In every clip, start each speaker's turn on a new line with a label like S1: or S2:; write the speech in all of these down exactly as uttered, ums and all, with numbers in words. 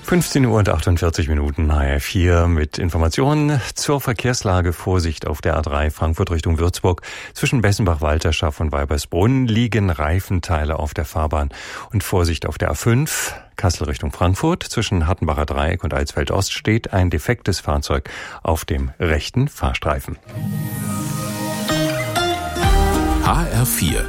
S1: fünfzehn Uhr und achtundvierzig Minuten, H R vier mit Informationen zur Verkehrslage. Vorsicht auf der A drei Frankfurt Richtung Würzburg. Zwischen Bessenbach-Walterschaft und Weibersbrunn liegen Reifenteile auf der Fahrbahn. Und Vorsicht auf der A fünf Kassel Richtung Frankfurt. Zwischen Hattenbacher Dreieck und Alsfeld Ost steht ein defektes Fahrzeug auf dem rechten Fahrstreifen.
S2: H R vier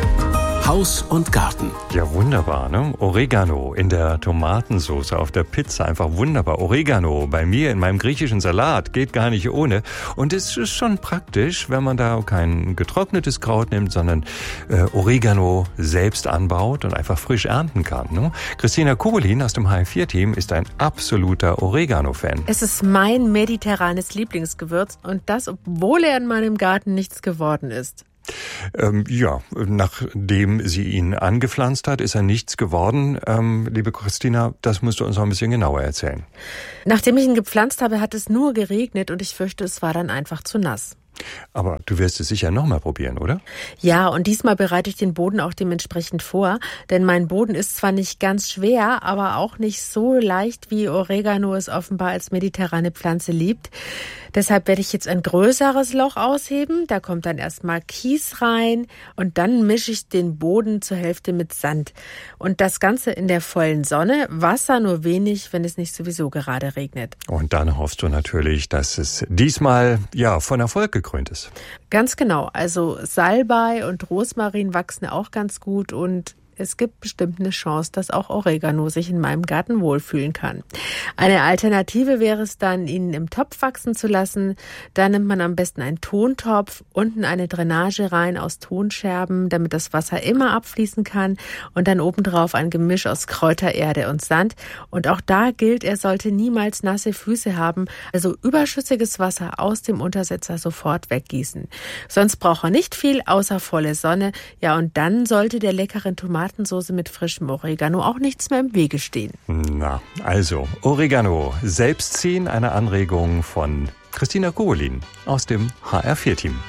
S2: Haus und Garten.
S1: Ja, wunderbar, ne? Oregano in der Tomatensauce, auf der Pizza, einfach wunderbar. Oregano bei mir in meinem griechischen Salat, geht gar nicht ohne. Und es ist schon praktisch, wenn man da kein getrocknetes Kraut nimmt, sondern äh, Oregano selbst anbaut und einfach frisch ernten kann. Ne? Christina Kowalin aus dem H R vier Team ist ein absoluter Oregano-Fan.
S3: Es ist mein mediterranes Lieblingsgewürz und das, obwohl er in meinem Garten nichts geworden ist.
S1: Ähm, ja, nachdem sie ihn angepflanzt hat, ist er nichts geworden. Ähm, liebe Christina, das musst du uns noch ein bisschen genauer erzählen.
S3: Nachdem ich ihn gepflanzt habe, hat es nur geregnet und ich fürchte, es war dann einfach zu nass.
S1: Aber du wirst es sicher nochmal probieren, oder?
S3: Ja, und diesmal bereite ich den Boden auch dementsprechend vor, denn mein Boden ist zwar nicht ganz schwer, aber auch nicht so leicht, wie Oregano es offenbar als mediterrane Pflanze liebt. Deshalb werde ich jetzt ein größeres Loch ausheben, da kommt dann erstmal Kies rein und dann mische ich den Boden zur Hälfte mit Sand. Und das Ganze in der vollen Sonne, Wasser nur wenig, wenn es nicht sowieso gerade regnet.
S1: Und dann hoffst du natürlich, dass es diesmal ja von Erfolg gekrönt ist.
S3: Ganz genau, also Salbei und Rosmarin wachsen auch ganz gut und es gibt bestimmt eine Chance, dass auch Oregano sich in meinem Garten wohlfühlen kann. Eine Alternative wäre es dann, ihn im Topf wachsen zu lassen. Da nimmt man am besten einen Tontopf, unten eine Drainage rein aus Tonscherben, damit das Wasser immer abfließen kann und dann obendrauf ein Gemisch aus Kräutererde und Sand. Und auch da gilt, er sollte niemals nasse Füße haben, also überschüssiges Wasser aus dem Untersetzer sofort weggießen. Sonst braucht er nicht viel, außer volle Sonne. Ja, und dann sollte der leckeren Tomaten Tomatensoße mit frischem Oregano auch nichts mehr im Wege stehen.
S1: Na, also Oregano selbst ziehen, eine Anregung von Christina Kowalin aus dem H R vier Team.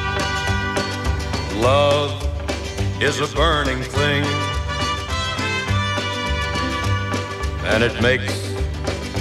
S4: Love is a burning thing and it makes